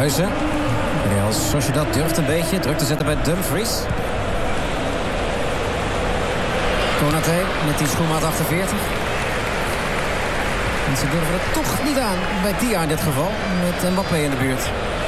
Huizen. Real Sociedad durft een beetje druk te zetten bij Dumfries. Konaté met die schoenmaat 48. En ze durven het toch niet aan bij Tia in dit geval. Met Mbappé in de buurt.